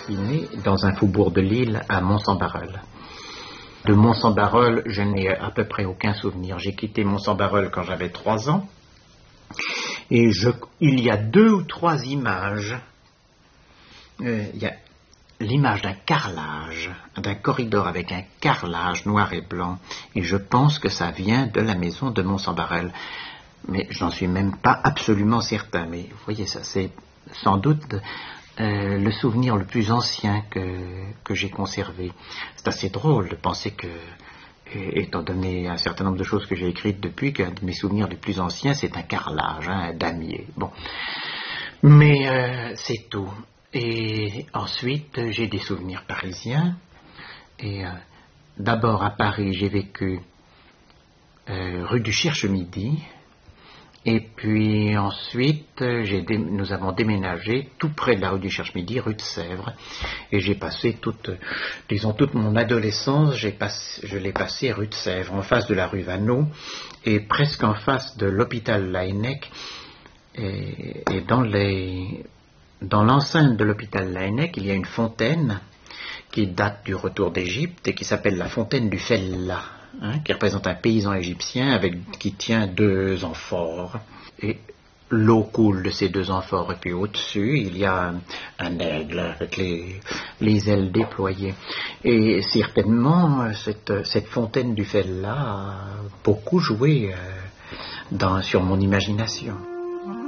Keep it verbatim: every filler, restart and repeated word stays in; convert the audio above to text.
suis né dans un faubourg de Lille, à Mons-en-Barœul. De Mons-en-Barœul, je n'ai à peu près aucun souvenir. J'ai quitté Mons-en-Barœul quand j'avais trois ans. Et je, il y a deux ou trois images. Euh, il y a l'image d'un carrelage, d'un corridor avec un carrelage noir et blanc. Et je pense que ça vient de la maison de Mons-en-Barœul. Mais j'en suis même pas absolument certain. Mais vous voyez, ça c'est sans doute euh, le souvenir le plus ancien que, que j'ai conservé. C'est assez drôle de penser que, étant donné un certain nombre de choses que j'ai écrites depuis, qu'un de mes souvenirs les plus anciens, c'est un carrelage, hein, un damier. Bon. Mais euh, c'est tout. Et ensuite, j'ai des souvenirs parisiens. Et euh, d'abord à Paris, j'ai vécu euh, rue du Cherche-Midi. Et puis ensuite, j'ai dé... nous avons déménagé tout près de la rue du Cherche-Midi, rue de Sèvres. Et j'ai passé toute, disons, toute mon adolescence, j'ai passé, je l'ai passé rue de Sèvres, en face de la rue Vaneau, et presque en face de l'hôpital Laennec. Et, et dans les, dans l'enceinte de l'hôpital Laennec, il y a une fontaine qui date du retour d'Égypte et qui s'appelle la fontaine du Fellah. Hein, qui représente un paysan égyptien avec, qui tient deux amphores. Et l'eau coule de ces deux amphores. Et puis au-dessus, il y a un, un aigle avec les, les ailes déployées. Et certainement, cette, cette fontaine du Fellah a beaucoup joué euh, dans, sur mon imagination.